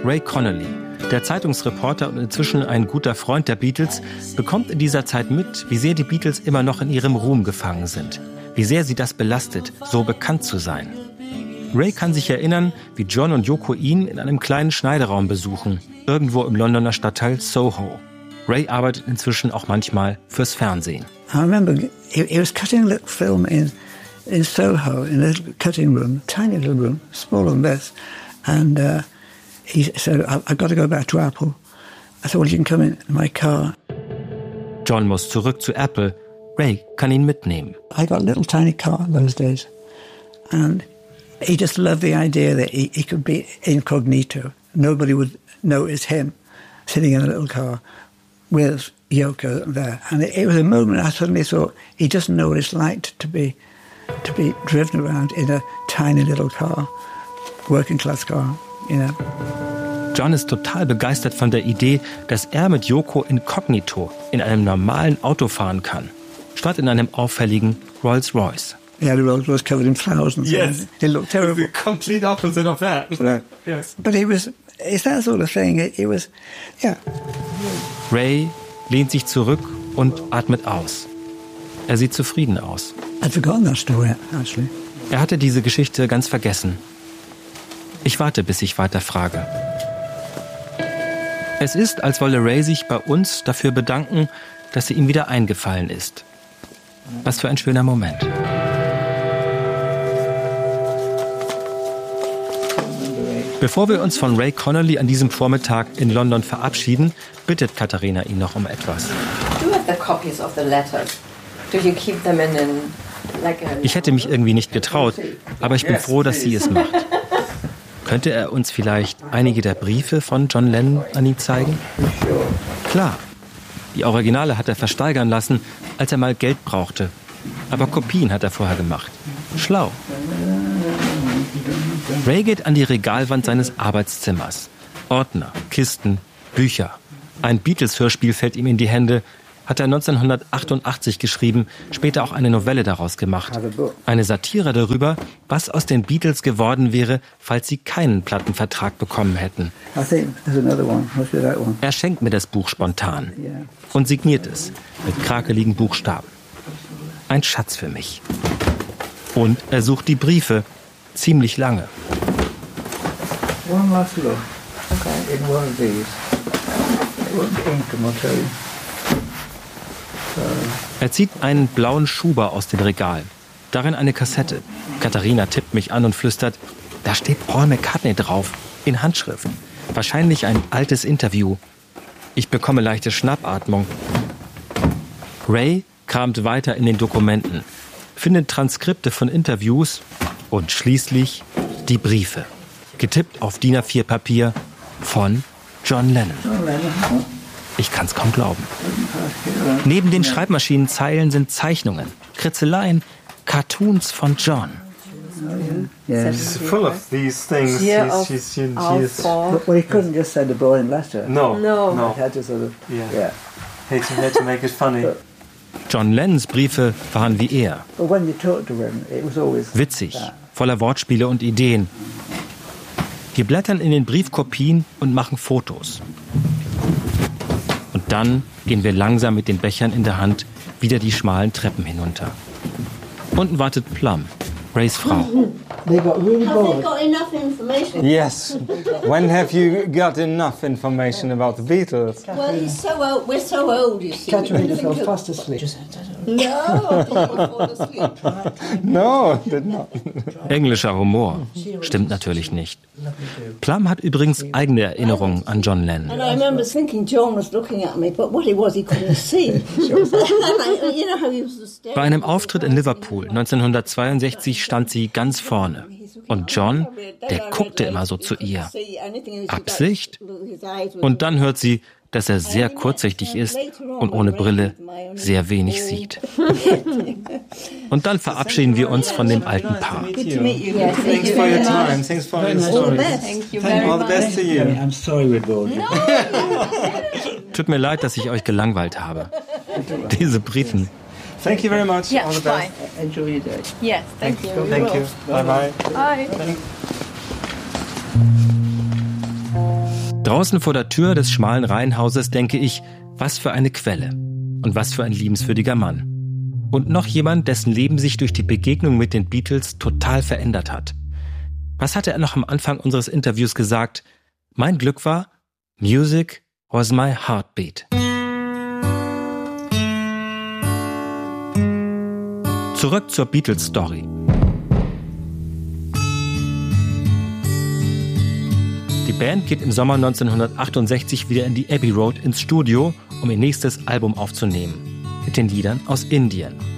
Ray Connolly. Der Zeitungsreporter und inzwischen ein guter Freund der Beatles bekommt in dieser Zeit mit, wie sehr die Beatles immer noch in ihrem Ruhm gefangen sind. Wie sehr sie das belastet, so bekannt zu sein. Ray kann sich erinnern, wie John und Yoko ihn in einem kleinen Schneideraum besuchen, irgendwo im Londoner Stadtteil Soho. Ray arbeitet inzwischen auch manchmal fürs Fernsehen. I remember he was cutting a little film in Soho, in a little cutting room, tiny little room, smaller than this. And he said, I've got to go back to Apple. I thought, well, you can come in my car. John muss zurück zu Apple. Ray kann ihn mitnehmen. I got a little tiny car those days. And he just loved the idea that he could be incognito. Nobody would notice him sitting in a little car with Yoko there. And it was a moment I suddenly thought, he doesn't know what it's like to be driven around in a tiny little car, working class car, you know. John ist total begeistert von der Idee, dass er mit Yoko inkognito in einem normalen Auto fahren kann, statt in einem auffälligen Rolls-Royce. Yeah, the Rolls Royce covered in flowers and yes. It looked terrible. The complete opposite of that. Right. Yes. But it's that sort of thing. It was, yeah. Ray lehnt sich zurück und atmet aus. Er sieht zufrieden aus. I'd forgotten that story, actually. Er hatte diese Geschichte ganz vergessen. Ich warte, bis ich weiter frage. Es ist, als wolle Ray sich bei uns dafür bedanken, dass sie ihm wieder eingefallen ist. Was für ein schöner Moment. Bevor wir uns von Ray Connolly an diesem Vormittag in London verabschieden, bittet Katharina ihn noch um etwas. Ich hätte mich irgendwie nicht getraut, aber ich bin froh, dass sie es macht. Könnte er uns vielleicht einige der Briefe von John Lennon an ihn zeigen? Klar, die Originale hat er versteigern lassen, als er mal Geld brauchte. Aber Kopien hat er vorher gemacht. Schlau. Ray geht an die Regalwand seines Arbeitszimmers. Ordner, Kisten, Bücher. Ein Beatles-Hörspiel fällt ihm in die Hände. Hat er 1988 geschrieben, später auch eine Novelle daraus gemacht. Eine Satire darüber, was aus den Beatles geworden wäre, falls sie keinen Plattenvertrag bekommen hätten. Er schenkt mir das Buch spontan und signiert es mit krakeligen Buchstaben. Ein Schatz für mich. Und er sucht die Briefe, ziemlich lange. One last look. Okay. In one of these. Er zieht einen blauen Schuber aus dem Regal. Darin eine Kassette. Katharina tippt mich an und flüstert, da steht Paul McCartney drauf, in Handschrift. Wahrscheinlich ein altes Interview. Ich bekomme leichte Schnappatmung. Ray kramt weiter in den Dokumenten, findet Transkripte von Interviews und schließlich die Briefe. Getippt auf DIN A4 Papier von John Lennon. Ich kann's kaum glauben. Neben den Schreibmaschinenzeilen sind Zeichnungen, Kritzeleien, Cartoons von John. She's full of these things. She's Well, he couldn't just send a boring letter. No. He had to sort of, Had to make it funny. John Lennons Briefe waren wie er. But when you talked to him, it was always Witzig, that. voller Wortspiele und Ideen. Wir blättern in den Briefkopien und machen Fotos. Und dann gehen wir langsam mit den Bechern in der Hand wieder die schmalen Treppen hinunter. Unten wartet Plum, Rays Frau. They got really bored. Got enough information. Yes. When have you got enough information about the Beatles? Well, he's so old. We're so old, you see. Katerina fell fast asleep. No, people fall asleep. No, did not. Englischer Humor. Stimmt natürlich nicht. Plum hat übrigens eigene Erinnerungen an John Lennon. And I remember thinking John was looking at me, but what he was, he couldn't see. You know how he was staring. Bei einem Auftritt in Liverpool 1962 stand sie ganz vorne. Und John, der guckte immer so zu ihr. Absicht? Und dann hört sie, dass er sehr kurzsichtig ist und ohne Brille sehr wenig sieht. Und dann verabschieden wir uns von dem alten Paar. Thanks for your time. Thanks for your story. All the best to you. I'm sorry we bored you. Tut mir leid, dass ich euch gelangweilt habe. Diese Briten. Thank you very much. Yeah, All the best. bye. Enjoy your day. Yes, thank you. Thank you. Bye bye. Bye. Draußen vor der Tür des schmalen Reihenhauses denke ich, was für eine Quelle und was für ein liebenswürdiger Mann. Und noch jemand, dessen Leben sich durch die Begegnung mit den Beatles total verändert hat. Was hatte er noch am Anfang unseres Interviews gesagt? Mein Glück war, Music was my heartbeat. Zurück zur Beatles-Story. Die Band geht im Sommer 1968 wieder in die Abbey Road ins Studio, um ihr nächstes Album aufzunehmen. Mit den Liedern aus Indien.